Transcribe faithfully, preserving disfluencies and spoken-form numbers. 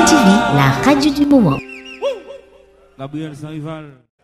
T V, la radio du moment. Gabriel sans rival.